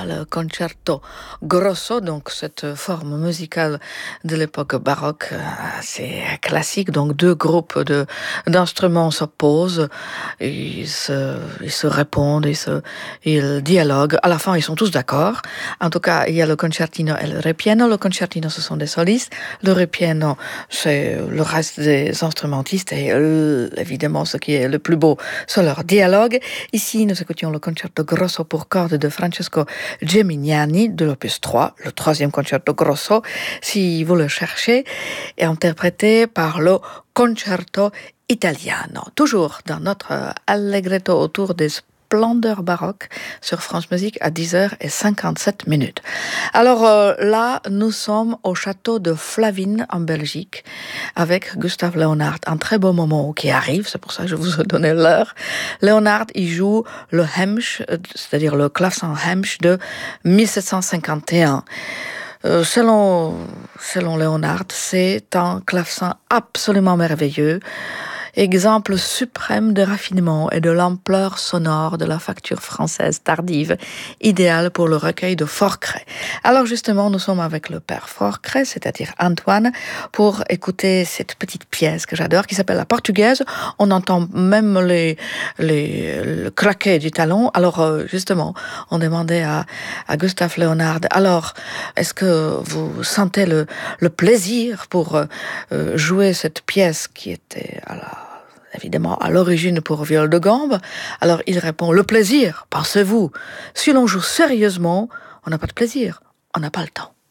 le concerto grosso, donc cette forme musicale de l'époque baroque, assez classique. Donc deux groupes d'instruments s'opposent, ils se répondent, ils dialoguent. À la fin, ils sont tous d'accord. En tout cas, il y a le concertino et le repiano. Le concertino, ce sont des solistes. Le repiano, c'est le reste des instrumentistes. Et évidemment, ce qui est le plus beau, c'est leur dialogue. Ici, nous écoutions le concerto grosso pour cordes de Francesco Geminiani de l'opus 3, le troisième concerto grosso, si vous le cherchez, est interprété par le concerto italiano. Toujours dans notre allegretto autour des splendeurs baroques sur France Musique à 10h57. Alors là, nous sommes au château de Flavines en Belgique avec Gustave Leonhard. Un très beau moment qui arrive, c'est pour ça que je vous ai donné l'heure. Leonhard, il joue le Hemsch, c'est-à-dire le clavecin Hemsch de 1751. Selon Leonhard, c'est un clavecin absolument merveilleux, exemple suprême de raffinement et de l'ampleur sonore de la facture française tardive, idéale pour le recueil de Forcret. Alors justement, nous sommes avec le père Forcret, c'est-à-dire Antoine, pour écouter cette petite pièce que j'adore, qui s'appelle La Portugaise. On entend même le claquet du talon. Alors justement, on demandait à Gustave Leonhard, alors, est-ce que vous sentez le plaisir pour jouer cette pièce qui était évidemment à l'origine pour viol de gambe? Alors il répond, le plaisir, pensez-vous, si l'on joue sérieusement, on n'a pas de plaisir, on n'a pas le temps.